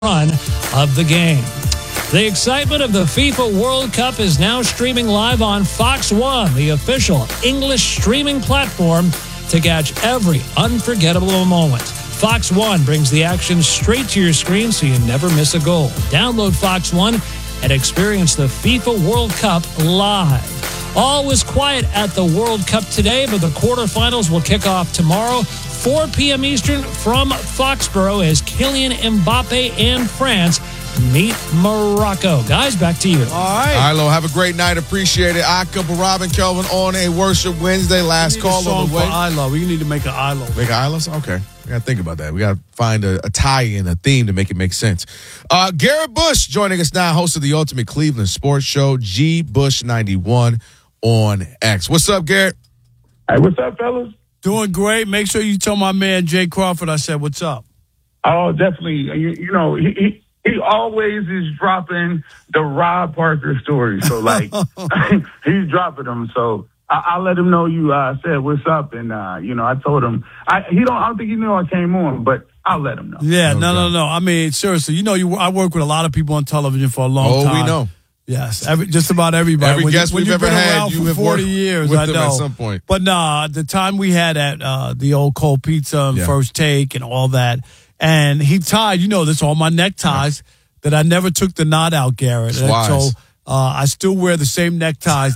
run of the game. The excitement of the FIFA World Cup is now streaming live on Fox One, the official English streaming platform, to catch every unforgettable moment. Fox One brings the action straight to your screen so you never miss a goal. Download Fox One and experience the FIFA World Cup live. All was quiet at the World Cup today, but the quarterfinals will kick off tomorrow, 4 p.m. Eastern from Foxborough, as Kylian Mbappe and France meet Morocco. Guys, back to you. All right, Lo, have a great night. Appreciate it. Couple Rob and Kelvin on a Worship Wednesday. Last call on the way. ILO. We need to make an ILO. Make an ILO? Okay. We got to think about that. We got to find a tie-in, a theme to make it make sense. Garrett Bush joining us now, host of the Ultimate Cleveland Sports Show, G Bush 91 on X. What's up, Garrett? Hey, what's up, fellas? Doing great. Make sure you tell my man Jay Crawford I said what's up. Oh, definitely. You know, he always is dropping the Rob Parker story. So, like, he's dropping them. So I'll let him know you said what's up. And, I told him. I don't think he knew I came on, but I'll let him know. Yeah, no. I mean, seriously, I work with a lot of people on television for a long time. Oh, we know. Yes, just about everybody. Every guest we've ever had, you have 40 years, I know. At some point. But the time we had at the old Cold Pizza and First Take and all that, and he tied, this, all my neckties that I never took the knot out, Garrett. So I still wear the same neckties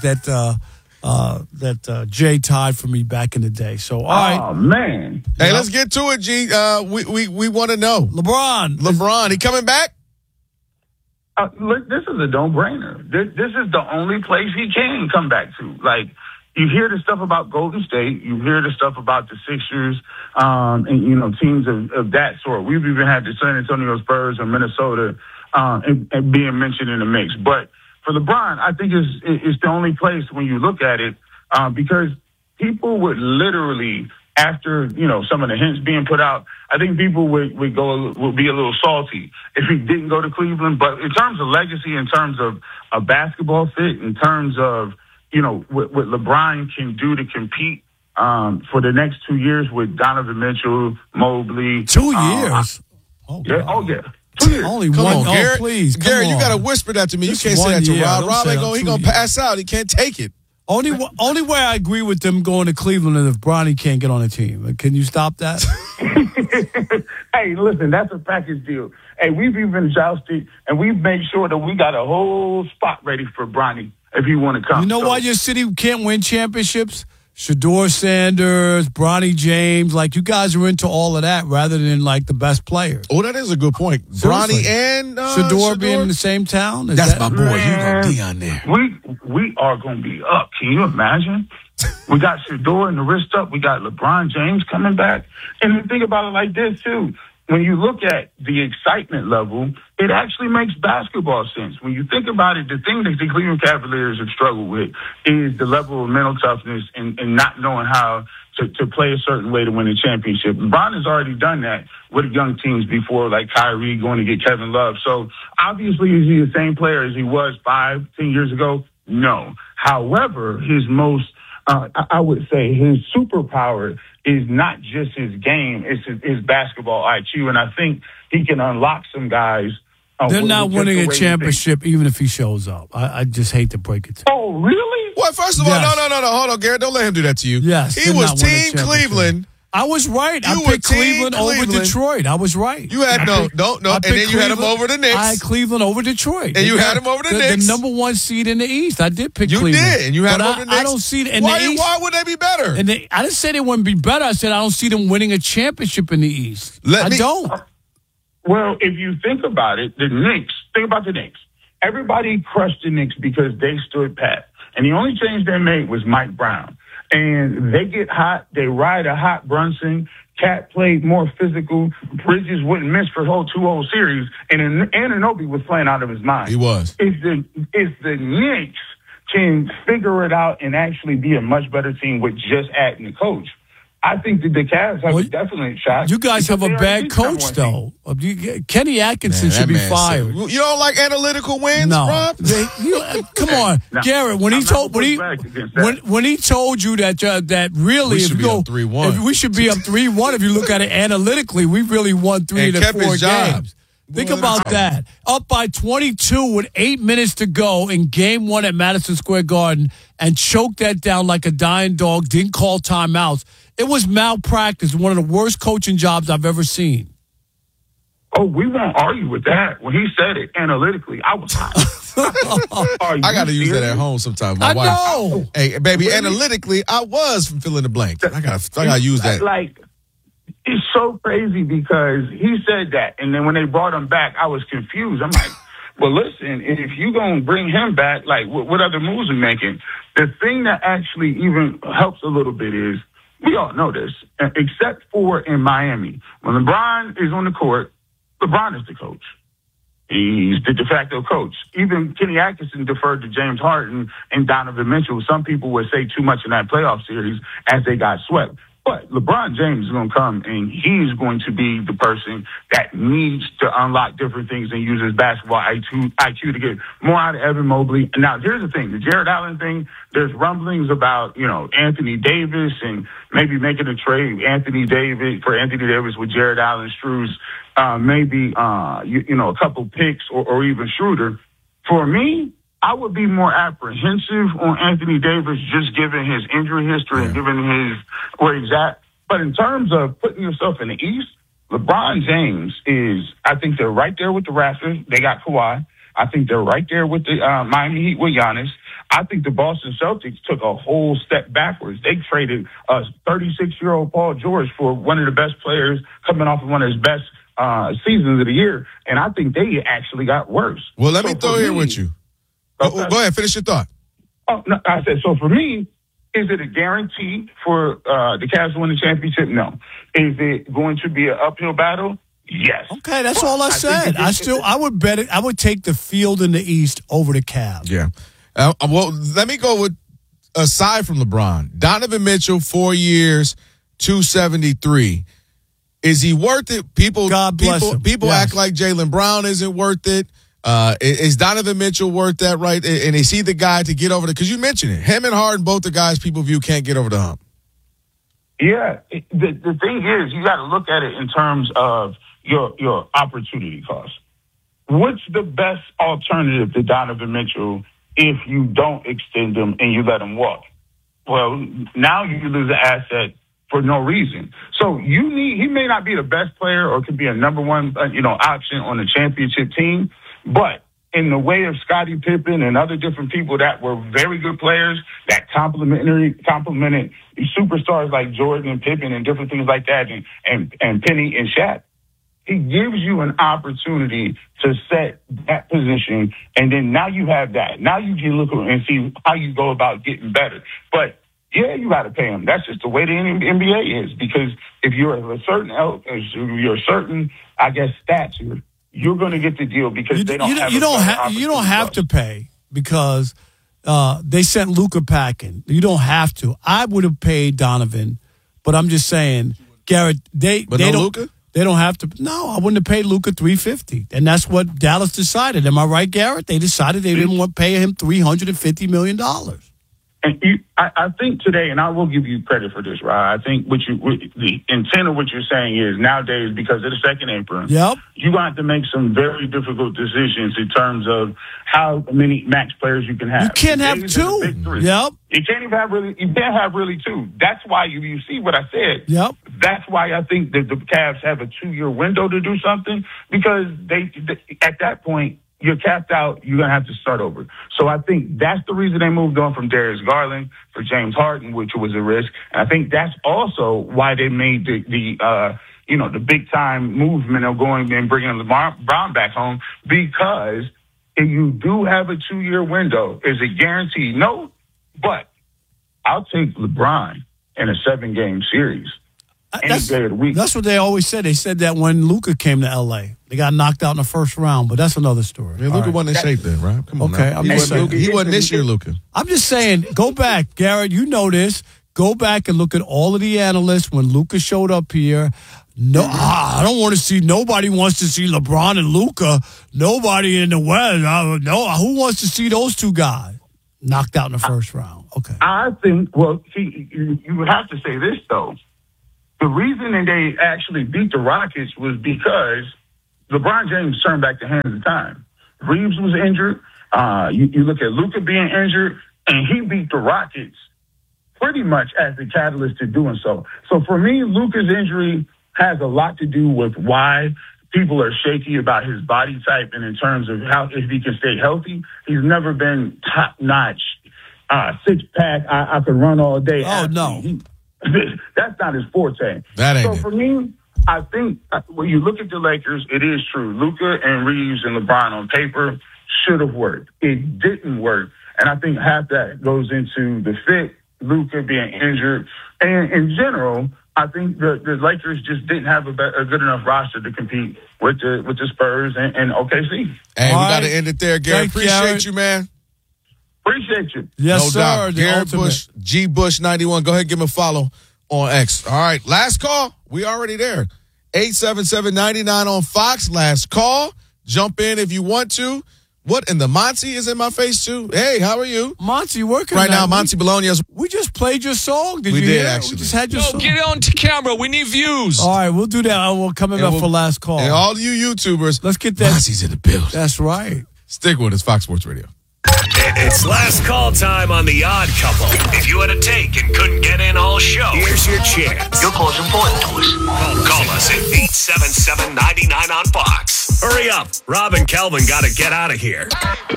that Jay tied for me back in the day. So, all right. Oh, man. Hey, let's get to it, G. We want to know. LeBron, he coming back? Look, this is a no-brainer. This is the only place he can come back to. Like, you hear the stuff about Golden State, you hear the stuff about the Sixers, and teams of that sort. We've even had the San Antonio Spurs and Minnesota and being mentioned in the mix. But for LeBron, I think it's the only place when you look at it, because people would literally, after some of the hints being put out, I think people would be a little salty if he didn't go to Cleveland. But in terms of legacy, in terms of a basketball fit, in terms of what LeBron can do to compete for the next 2 years with Donovan Mitchell, Mobley. 2 years. Yeah. 2 years. Only come one. on, Garrett. Please, Garrett, you got to whisper that to me. You can't say that to Rob. Rob ain't going. He going to pass out. He can't take it. Only way I agree with them going to Cleveland is if Bronny can't get on the team. Can you stop that? Hey, listen, that's a package deal. Hey, we've even jousted, and we've made sure that we got a whole spot ready for Bronny if he want to come. You know why your city can't win championships? Shedeur Sanders, Bronny James, like you guys are into all of that rather than like the best players. Oh, that is a good point. Seriously. Bronny and Shedeur being in the same town. That's my boy. You gonna be on there? We are gonna be up. Can you imagine? We got Shedeur and the wrist up. We got LeBron James coming back. And think about it like this too. When you look at the excitement level, it actually makes basketball sense. When you think about it, the thing that the Cleveland Cavaliers have struggled with is the level of mental toughness and not knowing how to play a certain way to win a championship. LeBron has already done that with young teams before, like Kyrie going to get Kevin Love. So obviously, is he the same player as he was 5-10 years ago? No. However, his most I would say his superpower is not just his game, it's his basketball IQ. And I think he can unlock some guys. They're not winning a championship even if he shows up. I just hate to break it to you. Oh, really? Well, first of all, no. Hold on, Garrett. Don't let him do that to you. Yes. He was Team Cleveland. I was right. I picked Cleveland over Detroit. I was right. You had no. And then you had him over the Knicks. I had Cleveland over Detroit. And you had him over the Knicks. The number one seed in the East. I did pick Cleveland. You did. And you had him over the Knicks. I don't see it in the East. Why would they be better? I didn't say they wouldn't be better. I said I don't see them winning a championship in the East. I don't. Well, if you think about it, think about the Knicks. Everybody crushed the Knicks because they stood pat. And the only change they made was Mike Brown. And they get hot. They ride a hot Brunson. Cat played more physical. Bridges wouldn't miss for the whole 2-0 series. And Anunoby was playing out of his mind. He was. If the Knicks can figure it out and actually be a much better team with just adding the coach, I think that the Cavs have a definite shot. You guys have a bad coach, though. Kenny Atkinson should be fired. You don't like analytical wins, Rob? Come on, Garrett. When he told you that really, we should be up 3-1. We should be up 3-1. If you look at it analytically, we really won 3 of the 4 games. Think about that. Up by 22 with 8 minutes to go in game one at Madison Square Garden and choked that down like a dying dog, didn't call timeouts. It was malpractice, one of the worst coaching jobs I've ever seen. Oh, we won't argue with that. When he said it analytically, I was hot. I got to use that at home sometimes. My wife, know. Hey, baby, analytically, I was from fill in the blank. I got to use that. Like, it's so crazy because he said that, and then when they brought him back, I was confused. I'm like, well, listen, if you're going to bring him back, like, what other moves are making? The thing that actually even helps a little bit is, we all know this, except for in Miami. When LeBron is on the court, LeBron is the coach. He's the de facto coach. Even Kenny Atkinson deferred to James Harden and Donovan Mitchell. Some people would say too much in that playoff series as they got swept. But LeBron James is going to come, and he's going to be the person that needs to unlock different things and use his basketball IQ to get more out of Evan Mobley. Now, here's the thing. The Jared Allen thing, there's rumblings about, Anthony Davis and maybe making a trade Anthony Davis with Jared Allen, Strus, maybe, a couple picks or even Schroeder. For me, I would be more apprehensive on Anthony Davis just given his injury history and given where he's at. But in terms of putting yourself in the East, LeBron James I think they're right there with the Raptors. They got Kawhi. I think they're right there with the Miami Heat with Giannis. I think the Boston Celtics took a whole step backwards. They traded a 36-year-old Paul George for one of the best players coming off of one of his best seasons of the year. And I think they actually got worse. Well, let me throw here with you. Okay. Go ahead, finish your thought. Oh, no, I said, so for me, is it a guarantee for the Cavs to win the championship? No. Is it going to be an uphill battle? Yes. Okay, that's all I said. I would bet it. I would take the field in the East over the Cavs. Yeah. Well, let me go with, aside from LeBron, Donovan Mitchell, 4 years, $273. Is he worth it? God bless him. People act like Jaylen Brown isn't worth it. Is Donovan Mitchell worth that, right? And is he the guy to get over because you mentioned it. Him and Harden, both the guys people view can't get over the hump. Yeah. The thing is, you got to look at it in terms of your opportunity cost. What's the best alternative to Donovan Mitchell if you don't extend him and you let him walk? Well, now you lose an asset for no reason. So he may not be the best player or could be a number one, option on the championship team. But in the way of Scottie Pippen and other different people that were very good players that complimented superstars like Jordan and Pippen and different things like that and Penny and Shaq, he gives you an opportunity to set that position. And then now you have that. Now you can look and see how you go about getting better. But yeah, you got to pay him. That's just the way the NBA is. Because if you're a certain, I guess, stature, you're going to get the deal because they don't have. You don't have to pay because they sent Luka packing. You don't have to. I would have paid Donovan, but I'm just saying, Garrett. They don't. Luka? They don't have to. No, I wouldn't have paid Luka $350, and that's what Dallas decided. Am I right, Garrett? They decided they didn't want to pay him $350 million. And I think today, and I will give you credit for this, right? I think the intent of what you're saying is nowadays, because of the second apron, you're going to have to make some very difficult decisions in terms of how many max players you can have. You can't have two. Yep. You can't have really two. That's why you see what I said. Yep. That's why I think that the Cavs have a 2-year window to do something because they at that point, you're capped out, you're going to have to start over. So I think that's the reason they moved on from Darius Garland for James Harden, which was a risk. And I think that's also why they made the big time movement of going and bringing LeBron back home, because if you do have a 2-year window, is it guaranteed? No, but I'll take LeBron in a 7-game series. Any day of the week. That's what they always said. They said that when Luka came to L.A. They got knocked out in the first round, but that's another story. Yeah, Luka wasn't in shape then, right? Come on. Okay, he wasn't this year, Luka. I'm just saying, go back, Garrett. You know this. Go back and look at all of the analysts when Luka showed up here. No, I don't want to see. Nobody wants to see LeBron and Luka. Nobody in the West. No, who wants to see those two guys knocked out in the first round? Okay. I think. Well, see, you would have to say this though. The reason that they actually beat the Rockets was because LeBron James turned back the hands of time. Reeves was injured. You look at Luka being injured, and he beat the Rockets pretty much as the catalyst to doing so. So for me, Luka's injury has a lot to do with why people are shaky about his body type and in terms of how if he can stay healthy. He's never been top-notch, six-pack, I could run all day. Oh, no. That's not his forte. That ain't so for me, I think when you look at the Lakers, it is true. Luka and Reeves and LeBron on paper should have worked. It didn't work. And I think half that goes into the fit, Luka being injured. And in general, I think the Lakers just didn't have a good enough roster to compete with the Spurs and OKC. Hey, we got to end it there, Gary. Appreciate you, man. Appreciate you. Yes, no sir. doubt. Gary Bush, G Bush 91. Go ahead and give him a follow on X. All right, last call. We already there. 877-99 on Fox. Last call. Jump in if you want to. What in the Monty is in my face too? Hey, how are you? Monty, working right now. Monty Bologna's. We just played your song. Did we you did hear? Actually. We just had your song. Get on to camera. We need views. All right, we'll do that. We'll come in up for last call. And all you YouTubers, let's get that. Monty's in the building. That's right. Stick with us, Fox Sports Radio. It's last call time on The Odd Couple. If you had a take and couldn't get in all show, here's your chance. Your call's important to us. Call us at 877-99 on Fox. Hurry up. Rob and Kelvin got to get out of here.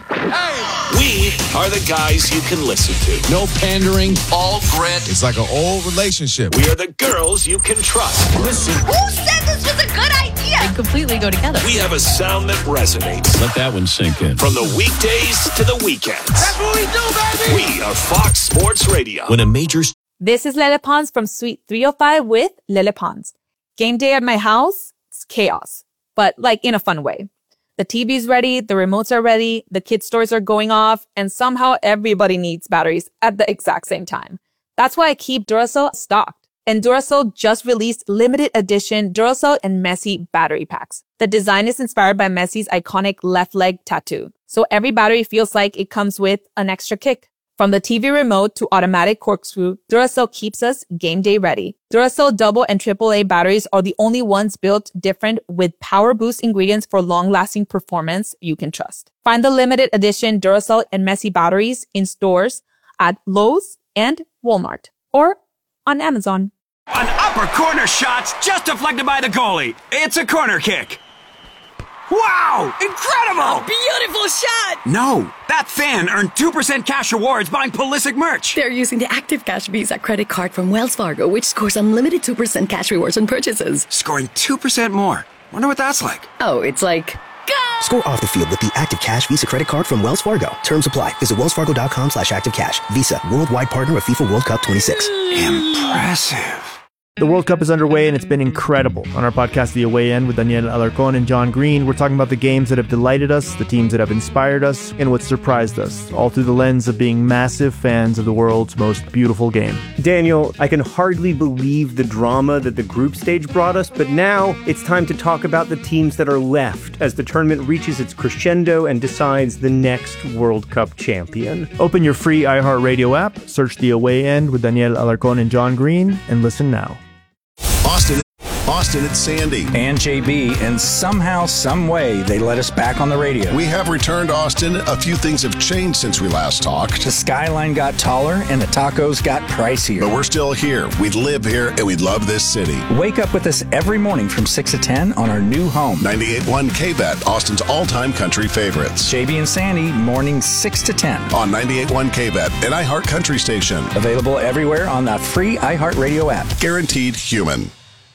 We are the guys you can listen to. No pandering. All grit. It's like an old relationship. We are the girls you can trust. Listen. Who said this was a good idea? They completely go together. We have a sound that resonates. Let that one sink in. From the weekdays to the weekends. That's what we do, baby. We are Fox Sports Radio. When a major... This is Lele Pons from Suite 305 with Lele Pons. Game day at my house, it's chaos, but like in a fun way. The TV's ready, the remotes are ready, the kids' toys are going off, and somehow everybody needs batteries at the exact same time. That's why I keep Duracell stocked. And Duracell just released limited edition Duracell and Messi battery packs. The design is inspired by Messi's iconic left leg tattoo. So every battery feels like it comes with an extra kick. From the TV remote to automatic corkscrew, Duracell keeps us game day ready. Duracell double and AAA batteries are the only ones built different with power boost ingredients for long-lasting performance you can trust. Find the limited edition Duracell and Messi batteries in stores at Lowe's and Walmart or on Amazon. An upper corner shot's just deflected by the goalie. It's a corner kick. Wow! Incredible! Beautiful shot! No, that fan earned 2% cash rewards buying Pulisic merch. They're using the Active Cash Visa credit card from Wells Fargo, which scores unlimited 2% cash rewards on purchases. Scoring 2% more. Wonder what that's like. Oh, it's like... Go! Score off the field with the Active Cash Visa credit card from Wells Fargo. Terms apply. Visit wellsfargo.com/activecash. Visa, worldwide partner of FIFA World Cup 26. Impressive. The World Cup is underway, and it's been incredible. On our podcast, The Away End, with Daniel Alarcón and John Green, we're talking about the games that have delighted us, the teams that have inspired us, and what surprised us, all through the lens of being massive fans of the world's most beautiful game. Daniel, I can hardly believe the drama that the group stage brought us, but now it's time to talk about the teams that are left as the tournament reaches its crescendo and decides the next World Cup champion. Open your free iHeartRadio app, search The Away End with Daniel Alarcón and John Green, and listen now. Austin, it's Sandy. And JB, and somehow, some way, they let us back on the radio. We have returned, Austin. A few things have changed since we last talked. The skyline got taller, and the tacos got pricier. But we're still here. We live here, and we love this city. Wake up with us every morning from 6 to 10 on our new home. 98.1 KBET, Austin's all-time country favorites. JB and Sandy, mornings 6 to 10. On 98.1 KBET, an iHeart country station. Available everywhere on the free iHeartRadio app. Guaranteed human.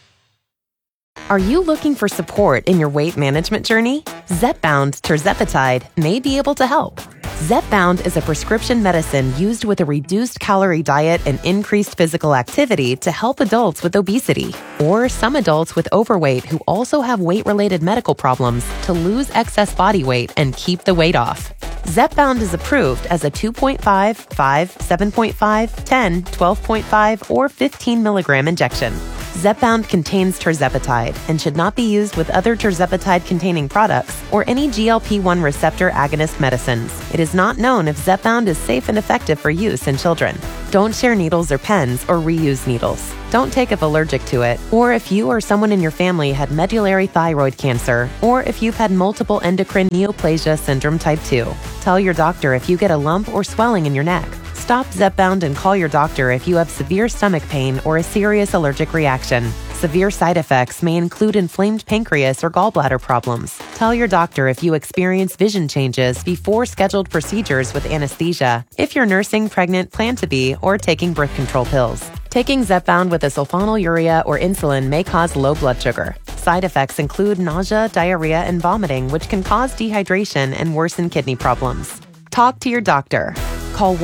Are you looking for support in your weight management journey? Zepbound tirzepatide may be able to help. Zepbound is a prescription medicine used with a reduced calorie diet and increased physical activity to help adults with obesity or some adults with overweight who also have weight-related medical problems to lose excess body weight and keep the weight off. Zepbound is approved as a 2.5, 5, 7.5, 10, 12.5, or 15 milligram injection. Zepbound contains tirzepatide and should not be used with other tirzepatide-containing products or any GLP-1 receptor agonist medicines. It is not known if Zepbound is safe and effective for use in children. Don't share needles or pens or reuse needles. Don't take if allergic to it, or if you or someone in your family had medullary thyroid cancer, or if you've had multiple endocrine neoplasia syndrome type 2. Tell your doctor if you get a lump or swelling in your neck. Stop Zepbound and call your doctor if you have severe stomach pain or a serious allergic reaction. Severe side effects may include inflamed pancreas or gallbladder problems. Tell your doctor if you experience vision changes before scheduled procedures with anesthesia, if you're nursing, pregnant, plan to be, or taking birth control pills. Taking Zepbound with a sulfonylurea or insulin may cause low blood sugar. Side effects include nausea, diarrhea, and vomiting, which can cause dehydration and worsen kidney problems. Talk to your doctor. Call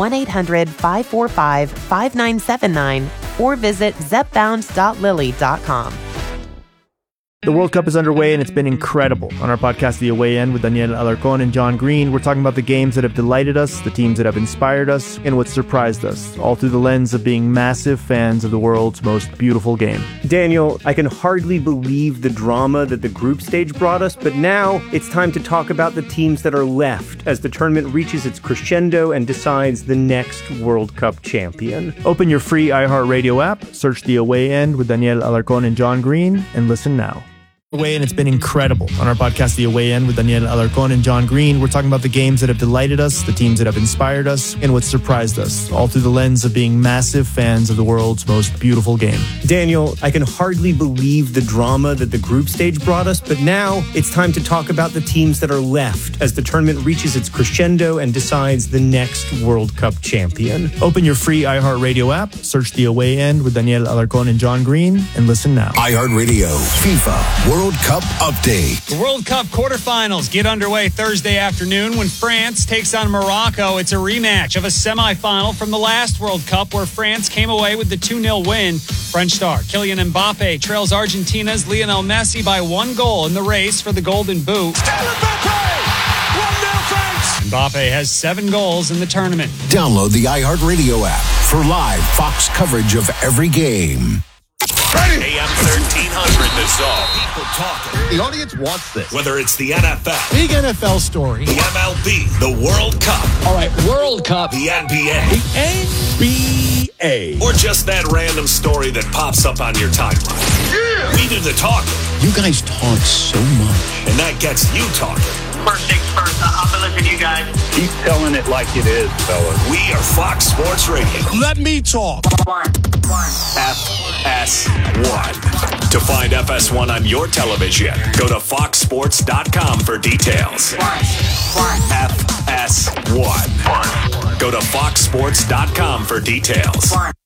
1-800-545-5979 or visit zepbound.lilly.com. The World Cup is underway, and it's been incredible. On our podcast, The Away End, with Daniel Alarcón and John Green, we're talking about the games that have delighted us, the teams that have inspired us, and what surprised us, all through the lens of being massive fans of the world's most beautiful game. Daniel, I can hardly believe the drama that the group stage brought us, but now it's time to talk about the teams that are left as the tournament reaches its crescendo and decides the next World Cup champion. Open your free iHeartRadio app, search The Away End with Daniel Alarcón and John Green, and listen now. Away, and it's been incredible. On our podcast, The Away End, with Daniel Alarcón and John Green, we're talking about the games that have delighted us, the teams that have inspired us, and what surprised us, all through the lens of being massive fans of the world's most beautiful game. Daniel, I can hardly believe the drama that the group stage brought us, but now it's time to talk about the teams that are left as the tournament reaches its crescendo and decides the next World Cup champion. Open your free iHeartRadio app, search The Away End with Daniel Alarcón and John Green, and listen now. iHeartRadio, FIFA World Cup update. The World Cup quarterfinals get underway Thursday afternoon when France takes on Morocco. It's a rematch of a semifinal from the last World Cup where France came away with the 2-0 win. French star Kylian Mbappe trails Argentina's Lionel Messi by 1 goal in the race for the Golden Boot. Mbappe has 7 goals in the tournament. Download the iHeartRadio app for live Fox coverage of every game. AM 1300, The Zone. People talking. The audience wants this. Whether it's the NFL, big NFL story, the MLB, the World Cup. All right, World Cup. The NBA. The NBA. Or just that random story that pops up on your timeline. Yeah. We do the talking. You guys talk so much. And that gets you talking. First things first, I'm going to listen to you guys. Keep telling it like it is, fellas. We are Fox Sports Radio. Let me talk. FS1. To find FS1 on your television, go to foxsports.com for details. FS1. Go to foxsports.com for details.